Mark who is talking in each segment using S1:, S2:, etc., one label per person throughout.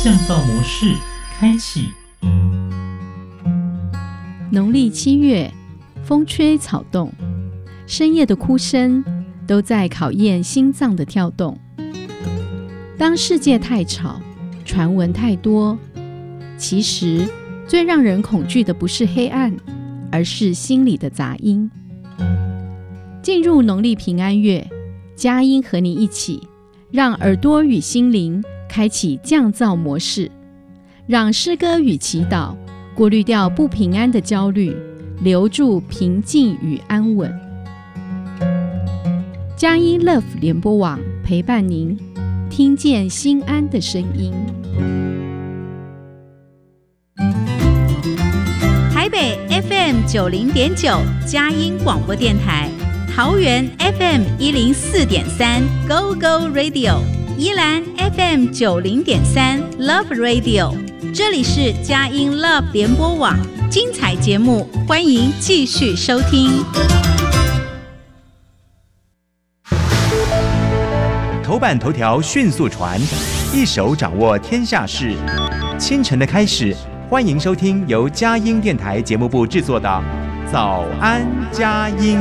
S1: 降噪模式开启。
S2: 农历7月，风吹草动，深夜的哭声都在考验心脏的跳动。当世界太吵，传闻太多，其实最让人恐惧的不是黑暗，而是心里的杂音。进入农历平安月，佳音和你一起，让耳朵与心灵开启降噪模式，让诗歌与祈祷过滤掉不平安的焦虑，留住平静与安稳。佳音 Love 联播网陪伴您，听见心安的声音。
S3: 台北 FM90.9 佳音广播电台，桃园 FM104.3 Go Go Radio， 宜兰 FM90.3 Love Radio， 这里是佳音 Love 联播网，精彩节目欢迎继续收听。
S4: 头版头条迅速传，一手掌握天下事。清晨的开始，欢迎收听由佳音电台节目部制作的《早安佳音》。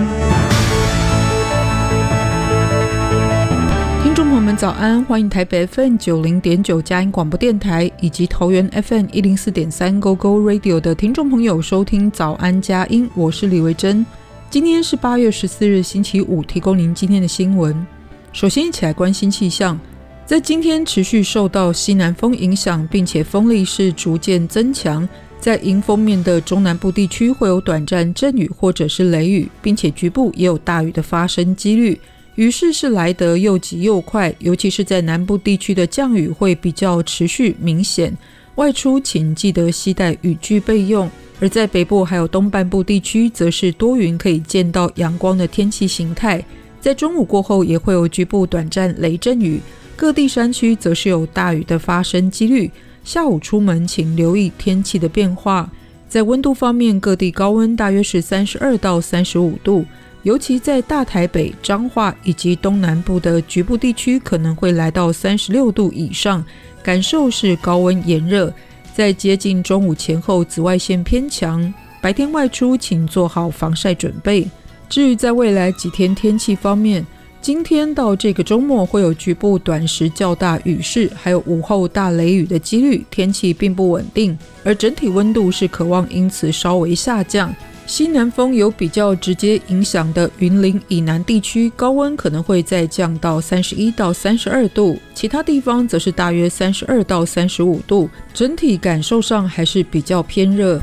S5: 听众朋友们早安，欢迎台北 FM90.9 佳音广播电台以及桃园 FM104.3 Go Go Radio 的听众朋友收听早安佳音，我是李维珍。今天是8月14日星期五，提供您今天的新闻。首先一起来关心气象，在今天持续受到西南风影响，并且风力是逐渐增强，在迎风面的中南部地区会有短暂阵雨或者是雷雨，并且局部也有大雨的发生几率，雨势是来得又急又快，尤其是在南部地区的降雨会比较持续明显，外出请记得携带雨具备用。而在北部还有东半部地区则是多云，可以见到阳光的天气形态，在中午过后也会有局部短暂雷阵雨，各地山区则是有大雨的发生几率，下午出门请留意天气的变化。在温度方面，各地高温大约是32到35度，尤其在大台北、彰化以及东南部的局部地区可能会来到36度以上，感受是高温炎热。在接近中午前后，紫外线偏强，白天外出请做好防晒准备。至于在未来几天天气方面，今天到这个周末会有局部短时较大雨势，还有午后大雷雨的几率，天气并不稳定，而整体温度是可望因此稍微下降。西南风有比较直接影响的云林以南地区，高温可能会再降到31到32度，其他地方则是大约32到35度，整体感受上还是比较偏热。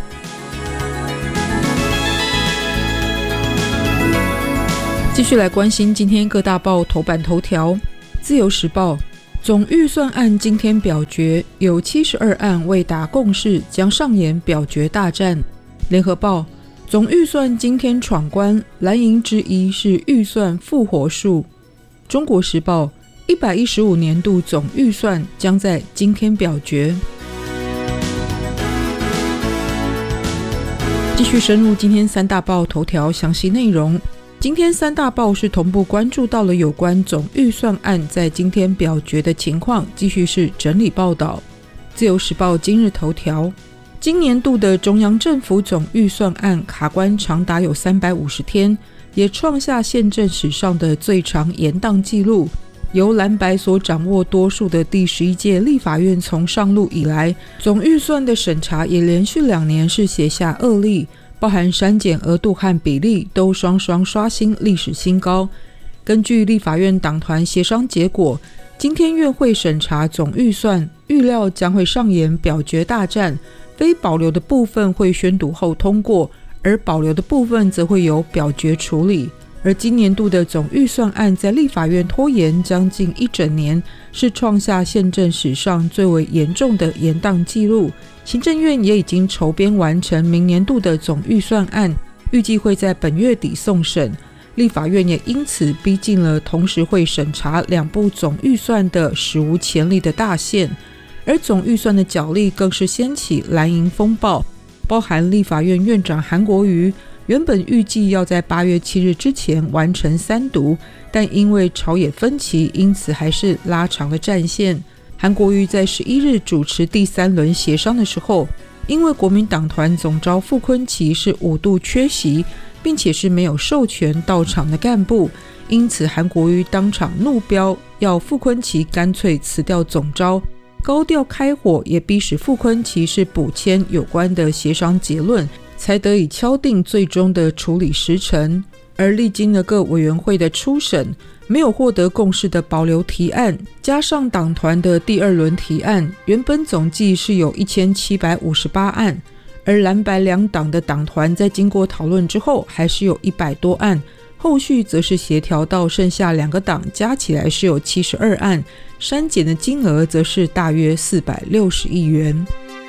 S5: 继续来关心今天各大报头版头条。自由时报，总预算案今天表决，有72案未达共识，将上演表决大战。联合报，总预算今天闯关，蓝营之一是预算复活术。中国时报，115年度总预算将在今天表决。继续深入今天三大报头条详细内容。今天三大报是同步关注到了有关总预算案在今天表决的情况，继续是整理报道。自由时报今日头条，今年度的中央政府总预算案卡关长达有350天，也创下宪政史上的最长延宕纪录。由蓝白所掌握多数的第11届立法院从上路以来，总预算的审查也连续2年是写下恶例，包含删减额度和比例都双双刷新历史新高。根据立法院党团协商结果，今天院会审查总预算，预料将会上演表决大战，非保留的部分会宣读后通过，而保留的部分则会由表决处理。而今年度的总预算案在立法院拖延将近1整年，是创下宪政史上最为严重的延宕纪录。行政院也已经筹编完成明年度的总预算案，预计会在本月底送审。立法院也因此逼近了同时会审查2部总预算的史无前例的大限。而总预算的角力更是掀起蓝营风暴，包含立法院院长韩国瑜原本预计要在8月7日之前完成3读，但因为朝野分歧，因此还是拉长了战线。 韩国瑜在11日主持第3轮协商的时候，因为国民党团总召傅崑萁是5度缺席，并且是没有授权到场的干部，因此韩国瑜当场怒飙，要傅崑萁干脆辞掉总召，高调开火，也逼使傅崑萁是补签有关的协商结论，才得以敲定最终的处理时程。而历经了各委员会的初审，没有获得共识的保留提案，加上党团的第2轮提案，原本总计是有1758案，而蓝白两党的党团在经过讨论之后，还是有100多案，后续则是协调到剩下2个党加起来是有72案，删减的金额则是大约460亿元。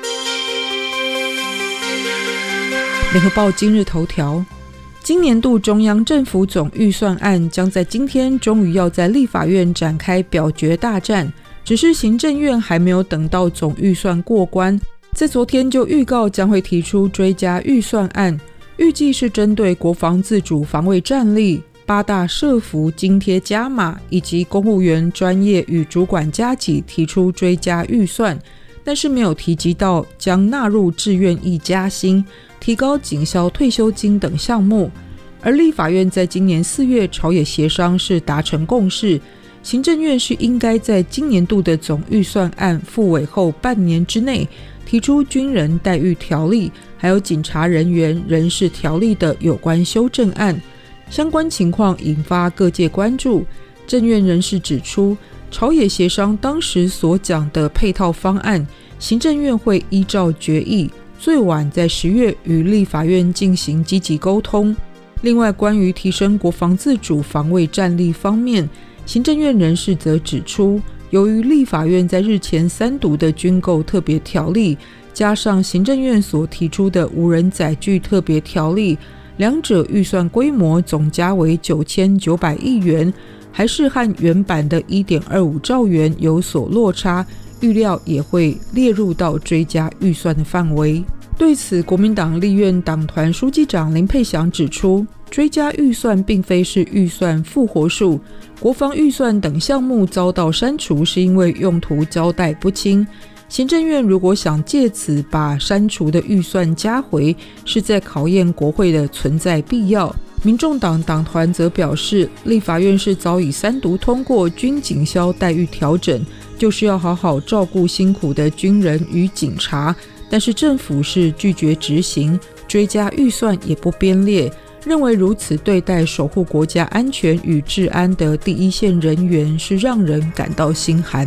S5: 联合报今日头条，今年度中央政府总预算案将在今天终于要在立法院展开表决大战，只是行政院还没有等到总预算过关，在昨天就预告将会提出追加预算案，预计是针对国防自主防卫战力、8大社福津贴加码以及公务员专业与主管加给提出追加预算，但是没有提及到将纳入志愿役加薪、提高警校退休金等项目。而立法院在今年4月朝野协商是达成共识，行政院是应该在今年度的总预算案复委后半年之内提出军人待遇条例还有警察人员人事条例的有关修正案。相关情况引发各界关注，政院人士指出，朝野协商当时所讲的配套方案，行政院会依照决议最晚在10月与立法院进行积极沟通。另外，关于提升国防自主防卫战力方面，行政院人士则指出，由于立法院在日前3读的军购特别条例，加上行政院所提出的无人载具特别条例，两者预算规模总加为9900亿元，还是和原版的 1.25 兆元有所落差，预料也会列入到追加预算的范围。对此，国民党立院党团书记长林佩祥指出，追加预算并非是预算复活术，国防预算等项目遭到删除是因为用途交代不清，行政院如果想借此把删除的预算加回，是在考验国会的存在必要。民众党党团则表示，立法院是早已3读通过军警消待遇调整，就是要好好照顾辛苦的军人与警察，但是政府是拒绝执行，追加预算也不编列，认为如此对待守护国家安全与治安的第一线人员是让人感到心寒。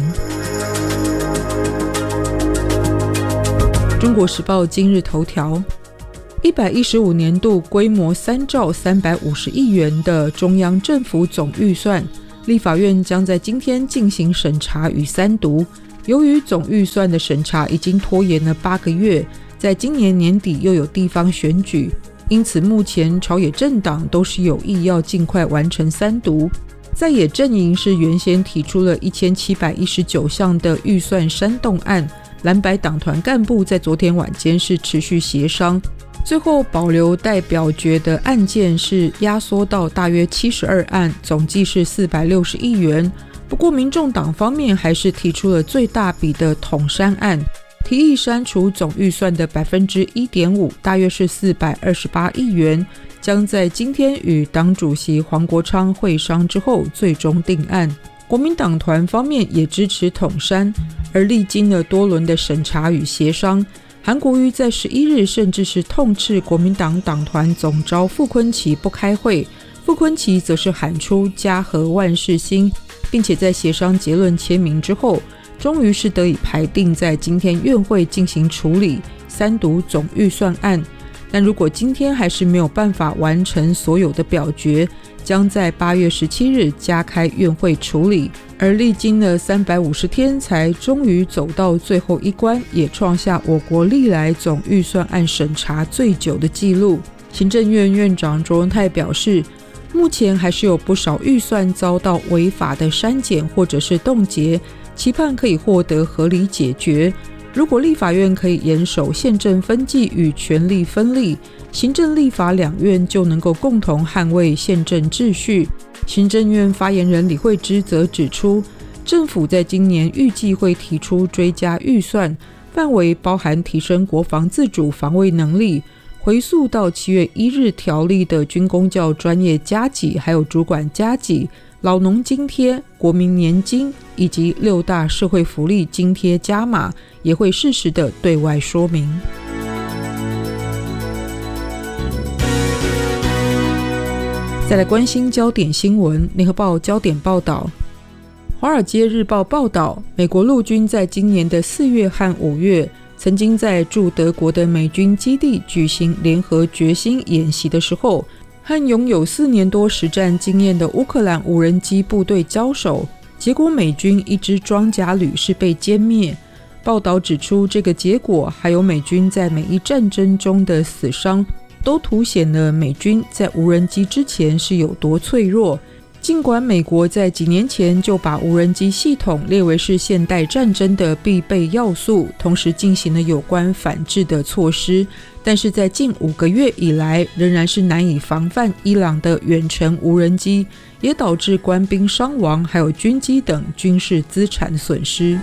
S5: 中国时报今日头条，115年度规模3兆350亿元的中央政府总预算，立法院将在今天进行审查与3读。由于总预算的审查已经拖延了8个月，在今年年底又有地方选举，因此目前朝野政党都是有意要尽快完成3读。在野阵营是原先提出了1719项的预算煽动案，蓝白党团干部在昨天晚间是持续协商，最后保留待表决的案件是压缩到大约72案，总计是460亿元。不过民众党方面还是提出了最大笔的统删案，提议删除总预算的 1.5%， 大约是428亿元，将在今天与党主席黄国昌会商之后最终定案。国民党团方面也支持统删，而历经了多轮的审查与协商，韩国瑜在11日甚至是痛斥国民党党团总召傅崑萁不开会，傅崑萁则是喊出家和万事兴，并且在协商结论签名之后，终于是得以排定在今天院会进行处理3读总预算案。但如果今天还是没有办法完成所有的表决，将在8月17日加开院会处理。而历经了350天才终于走到最后一关，也创下我国历来总预算案审查最久的纪录。行政院院长卓荣泰表示，目前还是有不少预算遭到违法的删减或者是冻结，期盼可以获得合理解决。如果立法院可以严守宪政分际与权力分立，行政立法两院就能够共同捍卫宪政秩序。行政院发言人李惠芝则指出， 政府在今年预计会提出追加预算，范围包含提升国防自主防卫能力，回溯到7月1日条例的军公教专业加给还有主管加给、老农津贴、国民年金以及6大社会福利津贴加码，也会适时的对外说明。再来关心焦点新闻，联合报焦点报道，华尔街日报报道，美国陆军在今年的4月和5月曾经在驻德国的美军基地举行联合决心演习的时候，和拥有4年多实战经验的乌克兰无人机部队交手，结果美军一支装甲旅是被歼灭。报道指出，这个结果还有美军在每一战争中的死伤，都凸显了美军在无人机之前是有多脆弱。尽管美国在几年前就把无人机系统列为是现代战争的必备要素，同时进行了有关反制的措施，但是在近5个月以来，仍然是难以防范伊朗的远程无人机，也导致官兵伤亡，还有军机等军事资产损失。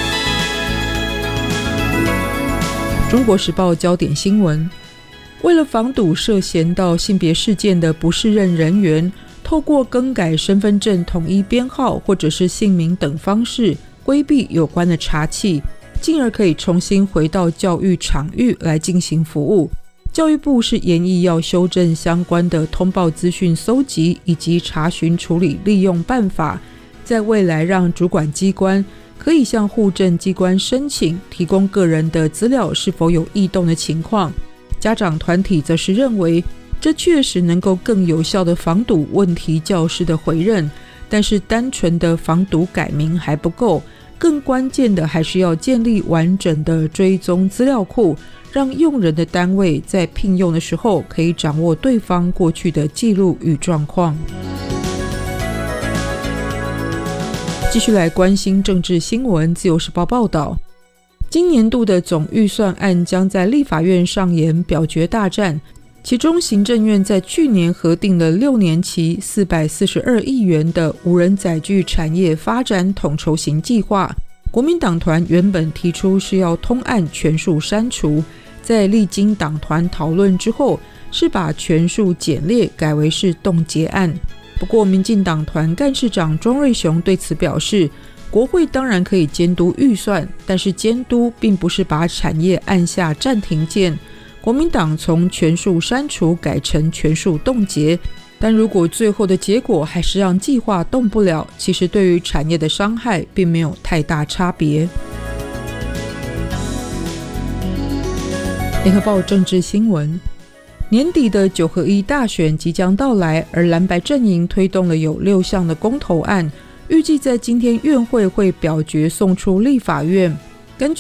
S5: 中国时报焦点新闻，为了防堵涉嫌到性别事件的不适任人员，透过更改身份证统一编号或者是姓名等方式规避有关的查缉，进而可以重新回到教育场域来进行服务。教育部是研议要修正相关的通报资讯搜集以及查询处理利用办法，在未来让主管机关可以向户政机关申请提供个人的资料是否有异动的情况。家长团体则是认为，这确实能够更有效地防堵问题教师的回任，但是单纯的防堵改名还不够，更关键的还是要建立完整的追踪资料库，让用人的单位在聘用的时候可以掌握对方过去的记录与状况。继续来关心政治新闻，自由时报报道，今年度的总预算案将在立法院上演表决大战，其中行政院在去年核定了6年期442亿元的无人载具产业发展统筹型计划，国民党团原本提出是要通案全数删除，在历经党团讨论之后，是把全数简列改为是冻结案。不过民进党团干事长庄瑞雄对此表示，国会当然可以监督预算，但是监督并不是把产业按下暂停键。国民党从全数删除改成全数冻结，但如果最后的结果还是让计划动不了，其实对于产业的伤害并没有太大差别。联合报政治新闻，年底的9合1大选即将到来，而蓝白阵营推动了有6项的公投案，预计在今天院会会表决送出立法院，